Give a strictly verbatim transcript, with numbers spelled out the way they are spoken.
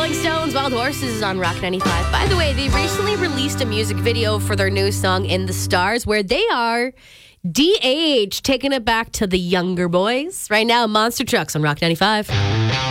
Rolling Stones, Wild Horses is on Rock ninety-five. By the way, they recently released a music video for their new song, In the Stars, where they are de-aged, taking it back to the younger boys. Right now, Monster Trucks on Rock ninety-five.